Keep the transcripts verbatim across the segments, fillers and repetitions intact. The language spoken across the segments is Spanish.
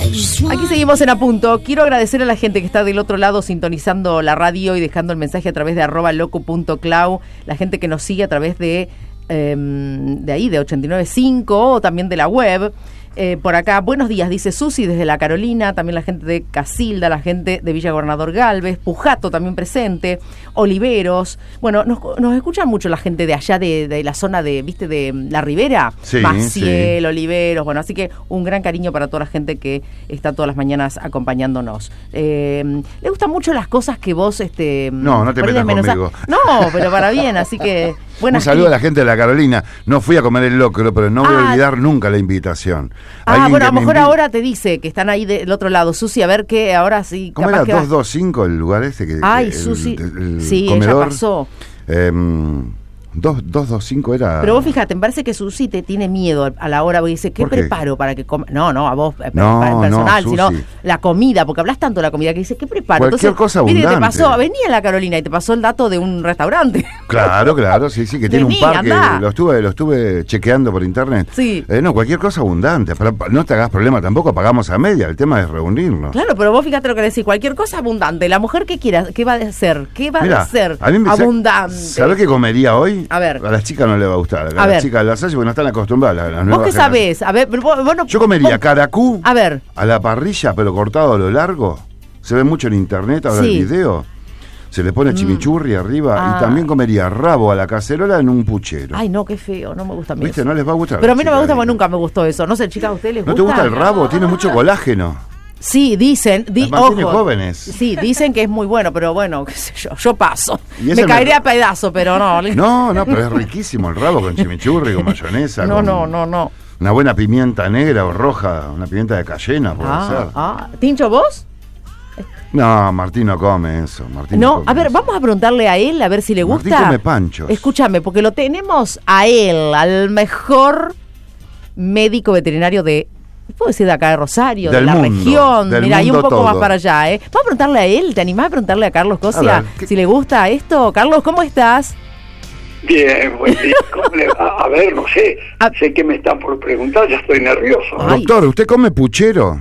Aquí seguimos en A Punto. Quiero agradecer a la gente que está del otro lado sintonizando la radio y dejando el mensaje a través de arroba loco punto clau, la gente que nos sigue a través de, eh, de ahí, de ochenta y nueve punto cinco o también de la web. Eh, por acá, buenos días, dice Susi desde La Carolina, también la gente de Casilda, la gente de Villa Gobernador Galvez, Pujato también presente, Oliveros. Bueno, nos, nos escuchan mucho la gente de allá de, de la zona de, ¿viste? De La Ribera, sí, Maciel, sí. Oliveros, bueno, así que un gran cariño para toda la gente que está todas las mañanas acompañándonos. Eh, ¿Le gustan mucho las cosas que vos... este No, no te metas conmigo. No, pero para bien, así que... Un saludo a la gente de La Carolina. No fui a comer el locro, pero no voy ah, a olvidar nunca la invitación. Ah, bueno, a lo mejor ahora te dice que están ahí del otro lado. Susi, a ver qué, ahora sí. ¿Cómo era? dos dos cinco el lugar este? Que, Ay, que Susi, el, el sí, comedor, ella pasó. Eh, dos dos cinco era... Pero vos fíjate, me parece que Susi te tiene miedo a la hora, porque dice, ¿qué, ¿Por qué? preparo para que coma? No, no, a vos no, en personal, no, sino la comida, porque hablas tanto de la comida que dice, ¿qué preparo? Cualquier Entonces, cosa abundante. Mire, te pasó, venía a La Carolina y te pasó el dato de un restaurante. Claro, claro, sí, sí, que tiene Vení, un parque, andá. lo estuve, lo estuve chequeando por internet. Sí. Eh, no, cualquier cosa abundante, pero no te hagas problema tampoco, pagamos a media, el tema es reunirnos. Claro, pero vos fíjate lo que decís, cualquier cosa abundante, la mujer que quiera, ¿qué va a ser? ¿Qué va Mirá, a ser a mí me abundante? ¿Sabés qué comería hoy? A ver. A las chicas no les va a gustar, a, A las ver. chicas de la Salle porque no están acostumbradas a las ¿Vos nuevas qué sabés? A ver, vos, vos no, Yo comería vos, caracú a ver. a la parrilla, pero cortado a lo largo. Se ve mucho en internet ahora Sí. el video. Se le pone chimichurri arriba Ah. y también comería rabo a la cacerola en un puchero. Ay, no, qué feo, no me gusta a mí ¿Viste? eso. No les va a gustar. Pero a mí no me chicas, gusta porque ¿viste? nunca me gustó eso. No sé, chicas, ¿a ustedes les ¿No gusta? te gusta el rabo? Tiene mucho colágeno. Sí, dicen, di, Las mantiene ojo, jóvenes. Sí, dicen que es muy bueno, pero bueno, qué sé yo, yo paso. Y Me ese caeré me- a pedazo, pero no. No, no, pero es riquísimo el rabo con chimichurri, con mayonesa. No, con no, no, no. Una buena pimienta negra o roja, una pimienta de cayena, puede Ah, ser. ah. ¿Tincho, vos? No, Martín no come eso. Martín No, come a ver, eso. vamos a preguntarle a él, a ver si le Martín gusta. come panchos. Escúchame, porque lo tenemos a él, al mejor médico veterinario de, puedo decir de acá de Rosario, Del de la mundo, región. del Mira, y un mundo poco más todo. para allá, ¿eh? Vamos a preguntarle a él, ¿te animás a preguntarle a Carlos Cosia A ver, ¿qué- si le gusta esto? Carlos, ¿cómo estás? Bien, buen día. ¿Cómo le va? A ver, no sé. Ah. Sé que me están por preguntar, ya estoy nervioso. Ay. Doctor, ¿usted come puchero?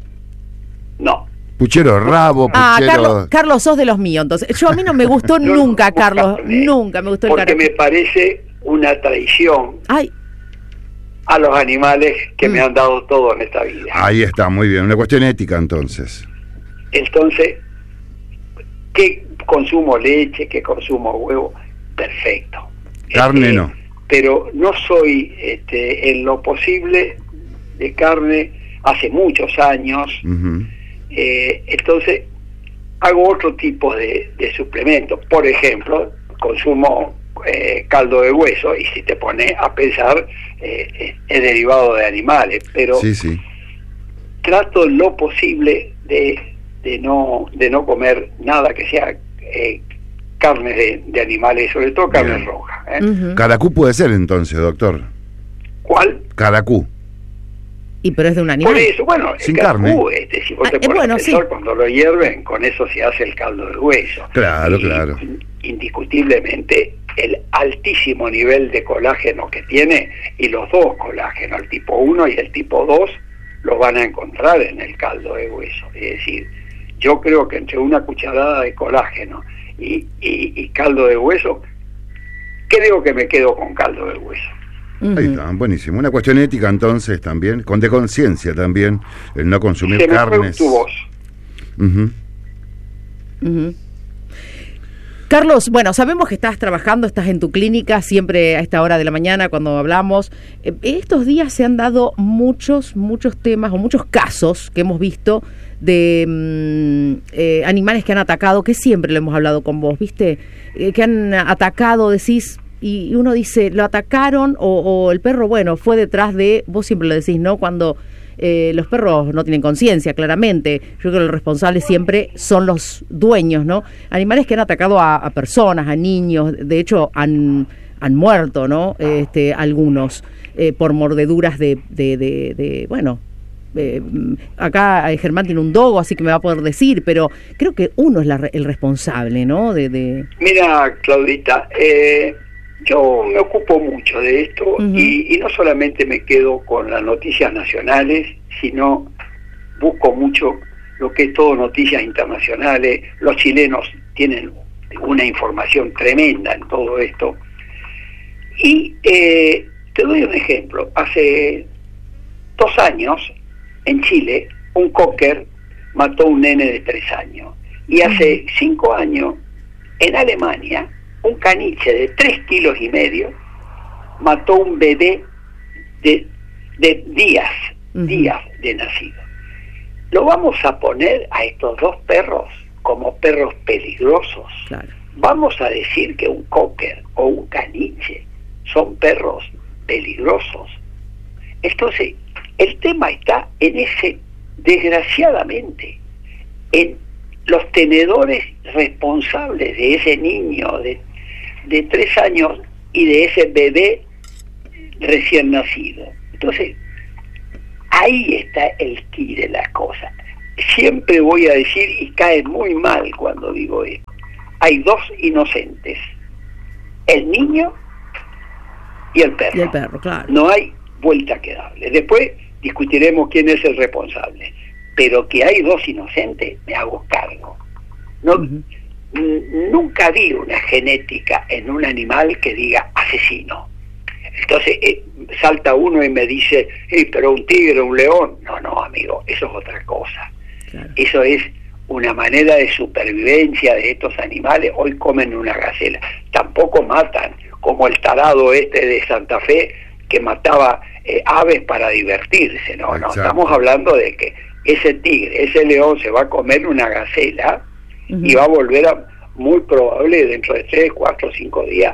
No. Puchero rabo, Ah, puchero... Carlos, Carlos, sos de los míos, entonces. Yo a mí no me gustó Yo nunca, no como Carlos, carne, nunca me gustó el Porque carne. me parece una traición Ay, a los animales que Mm. me han dado todo en esta vida. Ahí está, muy bien. Una cuestión ética, entonces. Entonces, ¿qué consumo leche? ¿Qué consumo huevo? Perfecto. Carne Este, no. Pero no soy, este, en lo posible, de carne hace muchos años. Ujú. Eh, entonces, hago otro tipo de, de suplementos. Por ejemplo, consumo eh, caldo de hueso, y si te pones a pensar, eh, eh, es derivado de animales, pero Sí, sí. trato en lo posible de, de no de no comer nada que sea eh, carne de, de animales, sobre todo carne Bien. roja. ¿eh? ujú. Caracú puede ser, entonces, doctor. ¿Cuál? Caracú. Y pero es de un animal. Por eso, bueno, el Sin caracú, carne. este, si vos Ah, te eh, pones bueno, a pensar, sí. cuando lo hierven, con eso se hace el caldo de hueso. Claro, Y, claro. indiscutiblemente, el altísimo nivel de colágeno que tiene, y los dos colágenos, el tipo uno y el tipo dos, los van a encontrar en el caldo de hueso. Es decir, yo creo que entre una cucharada de colágeno y, y, y caldo de hueso, creo que me quedo con caldo de hueso. Ujú. Ahí está, buenísimo. Una cuestión ética, entonces, también. Con de conciencia también. El no consumir Se me fue carnes. tu voz. Ujú. Ujú. Carlos, bueno, sabemos que estás trabajando, estás en tu clínica, siempre a esta hora de la mañana cuando hablamos. Eh, estos días se han dado muchos, muchos temas o muchos casos que hemos visto de mm, eh, animales que han atacado, que siempre lo hemos hablado con vos, ¿viste? Eh, que han atacado, decís, y uno dice, lo atacaron o, o el perro, bueno, fue detrás de, vos siempre lo decís, ¿no? Cuando... Eh, los perros no tienen conciencia, claramente. Yo creo que los responsables siempre son los dueños, ¿no? Animales que han atacado a, a personas, a niños, de hecho han, han muerto, ¿no? Este, algunos eh, por mordeduras de, de, de, de bueno, eh, acá eh, Germán tiene un dogo, así que me va a poder decir, pero creo que uno es la, el responsable, ¿no? De, de... Mira, Claudita, eh, yo me ocupo mucho de esto. Uh-huh. y, y no solamente me quedo con las noticias nacionales, sino busco mucho lo que es todo noticias internacionales. Los chilenos tienen una información tremenda en todo esto. Y eh, te doy un ejemplo. Hace dos años, en Chile, un cocker mató a un nene de tres años. Y hace cinco años, en Alemania, un caniche de tres kilos y medio mató a un bebé de, de días, uh-huh. días de nacido. ¿Lo vamos a poner a estos dos perros como perros peligrosos? Claro. ¿Vamos a decir que un cocker o un caniche son perros peligrosos? Entonces, el tema está en ese, desgraciadamente, en los tenedores responsables de ese niño de, de tres años y de ese bebé recién nacido. Entonces, ahí está el quid de la cosa. Siempre voy a decir, y cae muy mal cuando digo esto, hay dos inocentes, el niño y el perro. Y el perro, claro. No hay vuelta que darle. Después discutiremos quién es el responsable, pero que hay dos inocentes, me hago cargo. No, uh-huh. n- nunca vi una genética en un animal que diga asesino. Entonces eh, salta uno y me dice, hey, pero un tigre, un león. No, no, amigo, eso es otra cosa. Claro. Eso es una manera de supervivencia de estos animales. Hoy comen una gacela. Tampoco matan, como el tarado este de Santa Fe, que mataba eh, aves para divertirse. No, Exacto. no, estamos hablando de que ese tigre, ese león se va a comer una gacela uh-huh. y va a volver a, muy probable, dentro de tres, cuatro, cinco días,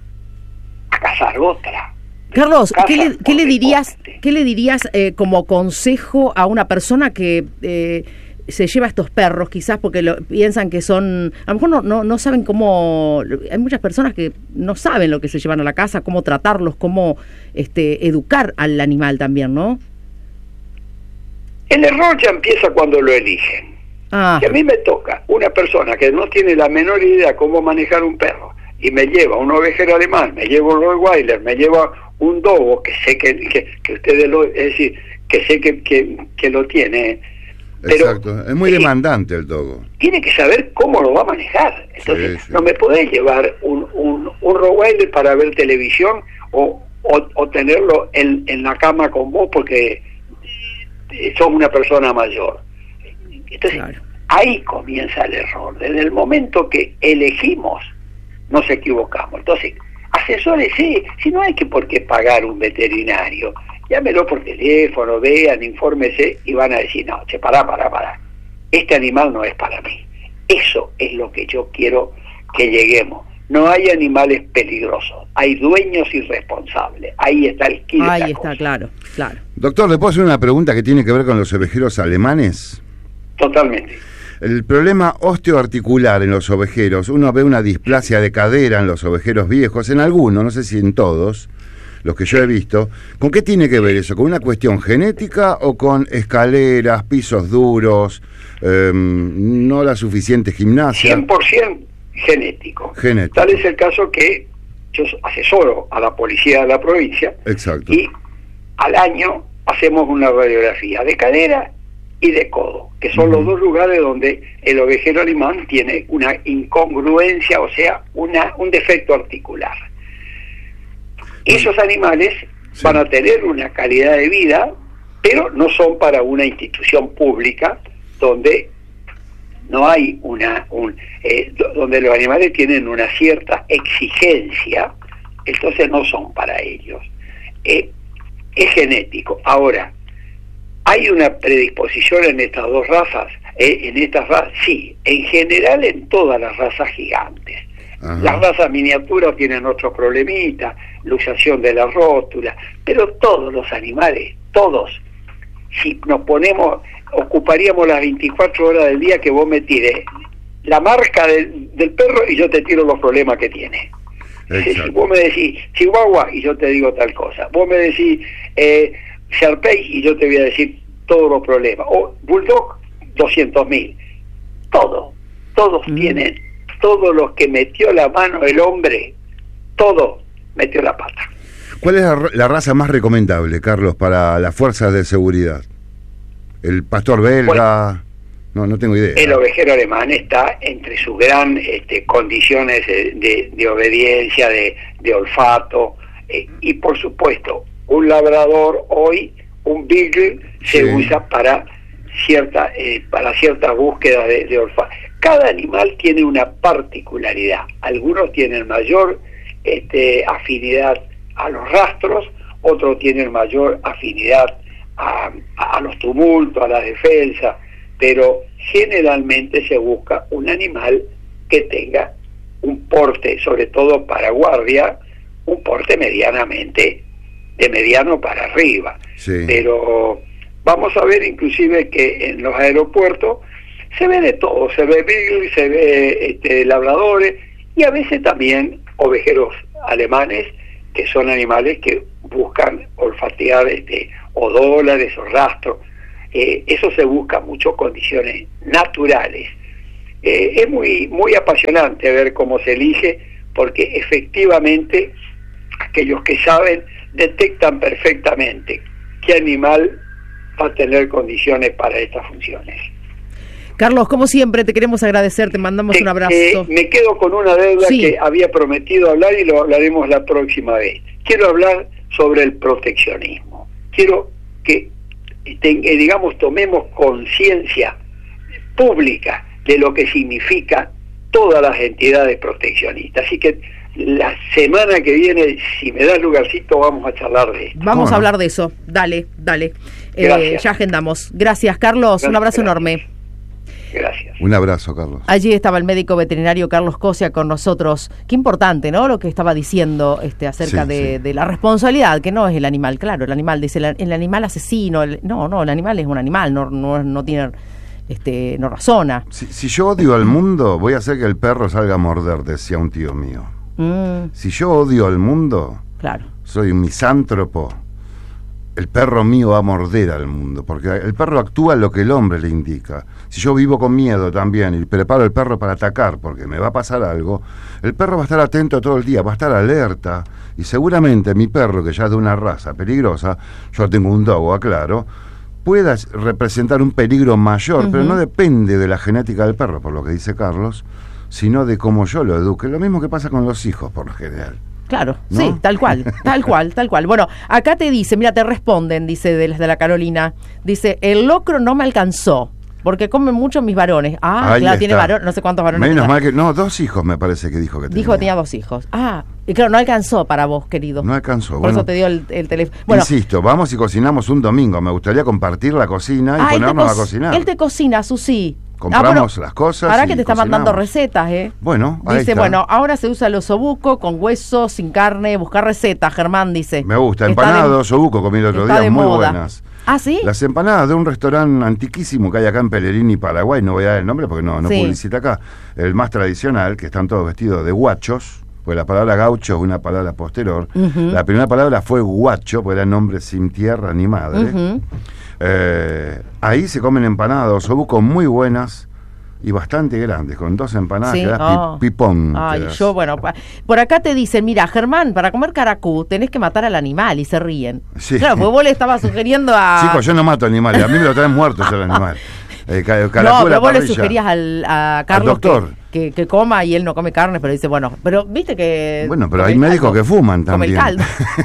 a cazar otra. Carlos, ¿qué le, ¿qué le dirías, ¿qué le dirías eh, como consejo a una persona que eh, se lleva a estos perros, quizás porque lo, piensan que son, a lo mejor no, no, no saben cómo, hay muchas personas que no saben lo que se llevan a la casa, cómo tratarlos, cómo este, educar al animal también, ¿no? El error ya empieza cuando lo eligen. Ah. Si a mí me toca una persona que no tiene la menor idea cómo manejar un perro y me lleva un ovejero alemán, me lleva un Rottweiler, me lleva un dogo que sé que, que, que ustedes lo, es decir, que sé que, que, que lo tiene. Pero, exacto, es muy demandante el dogo. Tiene que saber cómo lo va a manejar. Entonces, sí, sí. no me podés llevar un, un, un Rottweiler para ver televisión o, o, o tenerlo en, en la cama con vos porque sos una persona mayor. Entonces, claro. ahí comienza el error. Desde el momento que elegimos, nos equivocamos. Entonces, asesórese, si no hay que por qué pagar un veterinario, llámelo por teléfono, vean, infórmese y van a decir, no, che, pará, pará, pará, este animal no es para mí. Eso es lo que yo quiero que lleguemos. No hay animales peligrosos, hay dueños irresponsables. Ahí está el kit. Ahí está, cosa. claro, claro. Doctor, ¿le puedo hacer una pregunta que tiene que ver con los ovejeros alemanes? Totalmente. El problema osteoarticular en los ovejeros, uno ve una displasia de cadera en los ovejeros viejos, en algunos, no sé si en todos, los que yo he visto. ¿Con qué tiene que ver eso? ¿Con una cuestión genética o con escaleras, pisos duros, eh, no la suficiente gimnasia? cien por ciento genético. Genético. Tal es el caso que yo asesoro a la policía de la provincia. Exacto. Y al año hacemos una radiografía de cadera y de codo, que son uh-huh. los dos lugares donde el ovejero alemán tiene una incongruencia, o sea, una un defecto articular. Esos animales sí. van a tener una calidad de vida, pero no son para una institución pública donde no hay una un, eh, donde los animales tienen una cierta exigencia, entonces no son para ellos. Eh, es genético. Ahora, ¿hay una predisposición en estas dos razas? Eh, en estas razas, sí. En general, en todas las razas gigantes. Ajá. Las razas miniaturas tienen otros problemitas, luxación de la rótula, pero todos los animales, todos, si nos ponemos, ocuparíamos las veinticuatro horas del día que vos me tires la marca del, del perro y yo te tiro los problemas que tiene. Exacto. Si vos me decís Chihuahua y yo te digo tal cosa, vos me decís eh, Sharpei y yo te voy a decir todos los problemas, o Bulldog doscientos mil, todo, todos mm. tienen, todos los que metió la mano el hombre, todo metió la pata. ¿Cuál es la, la raza más recomendable, Carlos, para las fuerzas de seguridad? el pastor belga, bueno, no no tengo idea. El ovejero alemán está entre sus gran este, condiciones de, de, de obediencia, de, de olfato, eh, y por supuesto, un labrador hoy, un beagle, se sí. usa para cierta eh, para cierta búsqueda de, de olfato. Cada animal tiene una particularidad. Algunos tienen mayor este, afinidad a los rastros, otros tienen mayor afinidad a, a los tumultos, a la defensa, pero generalmente se busca un animal que tenga un porte, sobre todo para guardia, un porte medianamente, de mediano para arriba. Sí. Pero vamos a ver inclusive que en los aeropuertos se ve de todo, se ve beagle, se ve este, labradores, y a veces también ovejeros alemanes, que son animales que buscan olfatear este, o dólares o rastros. Eh, eso se busca mucho condiciones naturales. Eh, es muy muy apasionante ver cómo se elige, porque efectivamente aquellos que saben detectan perfectamente qué animal va a tener condiciones para estas funciones. Carlos, como siempre, te queremos agradecer, te mandamos te, un abrazo. Eh, me quedo con una deuda sí. que había prometido hablar y lo hablaremos la próxima vez. Quiero hablar sobre el proteccionismo. Quiero que, te, eh, digamos, tomemos conciencia pública de lo que significa todas las entidades proteccionistas. Así que la semana que viene, si me das lugarcito, vamos a charlar de esto. Vamos a hablar de eso. Dale, dale. Eh, ya agendamos. Gracias, Carlos. Gracias, un abrazo gracias. enorme. Gracias. Un abrazo, Carlos. Allí estaba el médico veterinario Carlos Cosia con nosotros. Qué importante, ¿no? Lo que estaba diciendo este acerca sí, de, sí. de la responsabilidad, que no es el animal. Claro, el animal, dice, el, el animal asesino. El, no, no, el animal es un animal, no, no, no tiene... Este, no razona. Si, si yo odio al mundo, voy a hacer que el perro salga a morder, decía un tío mío. Mm. Si yo odio al mundo, claro. soy un misántropo, el perro mío va a morder al mundo, porque el perro actúa lo que el hombre le indica. Si yo vivo con miedo también y preparo al perro para atacar porque me va a pasar algo, el perro va a estar atento todo el día, va a estar alerta, y seguramente mi perro, que ya es de una raza peligrosa, yo tengo un dogo, aclaro, pueda representar un peligro mayor, uh-huh. pero no depende de la genética del perro, por lo que dice Carlos, sino de cómo yo lo eduque. Lo mismo que pasa con los hijos, por lo general. Claro, ¿no? Sí, tal cual, tal cual, tal cual. Bueno, acá te dice, mira, te responden, dice de las de la Carolina, dice, el locro no me alcanzó, porque comen mucho mis varones. Ah, Ahí claro, está. Tiene varones, no sé cuántos varones. Menos tenía. mal que, no, dos hijos me parece que dijo que tenía. Dijo que tenía dos hijos. Ah, y claro, no alcanzó para vos, querido. No alcanzó. Por bueno, eso te dio el, el teléfono. Bueno, insisto, vamos y cocinamos un domingo. Me gustaría compartir la cocina y ah, ponernos co- a cocinar. Él te cocina, Susi. Compramos ah, bueno, las cosas. Ahora que y te está cocinamos. mandando recetas, ¿eh? Bueno, ahí dice, está. bueno, ahora se usa el osobuco con hueso, sin carne, buscar recetas, Germán dice. Me gusta, Está empanado, de- osobuco comí el otro está día, de muy moda. buenas. ¿Ah, sí? Las empanadas de un restaurante antiquísimo que hay acá en Pellegrini, Paraguay, no voy a dar el nombre porque no, no Sí. publicita acá, el más tradicional, que están todos vestidos de guachos, pues la palabra gaucho es una palabra posterior. Ujú. La primera palabra fue guacho, porque era nombre sin tierra ni madre. Ujú. Eh, ahí se comen empanadas, osobuco muy buenas y bastante grandes, con dos empanadas Sí, que das oh. pi- pipón. Ay, te das. yo, bueno, pa- por acá te dicen, mira, Germán, para comer caracú tenés que matar al animal, y se ríen. Sí. Claro, pues vos le estabas sugiriendo a... Chicos, yo no mato animales, a mí me lo traen muerto ya el animal. Eh, ca- no, caracú a pero la vos le parrilla. sugerías al, a Carlos doctor. Que, que, que coma y él no come carne, pero dice, bueno, pero viste que... Bueno, pero come hay el médicos caldo, que fuman come el también.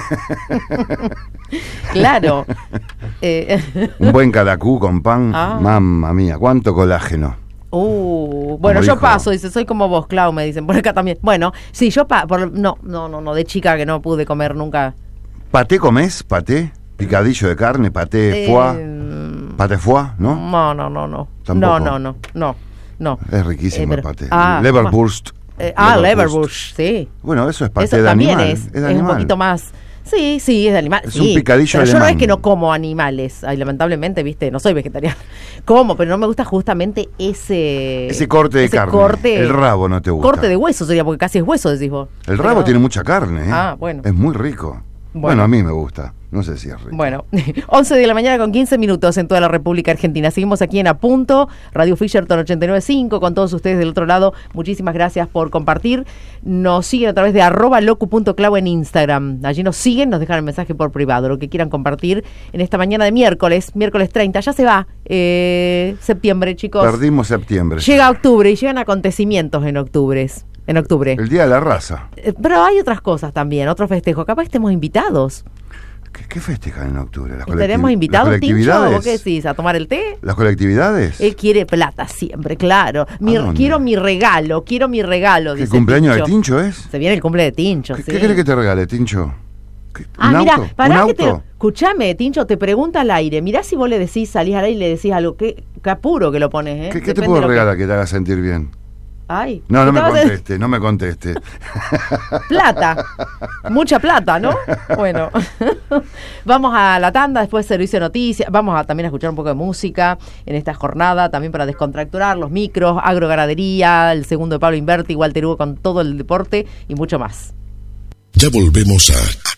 caldo. Claro. Eh, Un buen caracú con pan, Ah. mamma mía, cuánto colágeno. Uh, bueno, Como yo dijo. paso, dice, soy como vos, Clau, me dicen, por acá también. Bueno, sí, yo pa, por, no, no, no, no, de chica que no pude comer nunca. ¿Paté comés? ¿Paté? ¿Picadillo de carne? ¿Paté Eh, foie? ¿Paté foie? ¿No? No, no, no, no. Tampoco. No, no, no, no, no. Es riquísimo Eh, el pero- paté. ah, Leberwurst. Eh, ah, Leberwurst. Leberwurst, sí. Bueno, eso es paté Eso de también animal. es, de es un animal. poquito más... Sí, sí, es de animal. Es sí, un picadillo pero yo no alemán. es que no como animales. Ay, lamentablemente, viste, no soy vegetariana. Como, pero no me gusta justamente ese... Ese corte de ese carne. corte- El rabo no te gusta. Corte de hueso sería, porque casi es hueso, decís vos. El Pero rabo no. tiene mucha carne, ¿eh? Ah, bueno. Es muy rico. Bueno, Bueno. a mí me gusta. No sé si es rico. Bueno, once de la mañana con quince minutos en toda la República Argentina. Seguimos aquí en A Punto, Radio Fisherton ochenta y nueve punto cinco, con todos ustedes del otro lado. Muchísimas gracias por compartir. Nos siguen a través de arroba locu punto clau en Instagram. Allí nos siguen, nos dejan el mensaje por privado, lo que quieran compartir en esta mañana de miércoles, miércoles treinta. Ya se va eh, septiembre, chicos. Perdimos septiembre. Llega octubre y llegan acontecimientos en octubre. En octubre. El Día de la Raza. Eh, Pero hay otras cosas también, otros festejos. Capaz estemos invitados. ¿Qué, qué festejan en octubre? ¿Las ¿Estaremos colecti- invitados, las Tincho? colectividades? ¿Vos qué decís? ¿A tomar el té? ¿Las colectividades? Él quiere plata siempre, claro. Mi, ¿A dónde? quiero mi regalo, quiero mi regalo. ¿Qué dice cumpleaños Tincho. de Tincho es? Se viene el cumple de Tincho, ¿Qué, sí. ¿Qué querés que te regale, Tincho? ¿Qué- Ah, ¿Un mira, auto? pará ¿Un que te... auto? Escuchame, Tincho, te pregunta al aire. Mirá si vos le decís, salís al aire y le decís algo. Qué, qué apuro que lo pones, ¿eh? ¿Qué, qué te Depende puedo de lo que- regalar que te haga sentir bien? Ay. No, ¿qué no me te vas a- conteste, no me conteste. Plata, mucha plata, ¿no? Bueno, vamos a la tanda, después servicio de noticias, vamos a también a escuchar un poco de música en esta jornada, también para descontracturar los micros, agroganadería, el segundo de Pablo Inverti, Walter Hugo con todo el deporte y mucho más. Ya volvemos a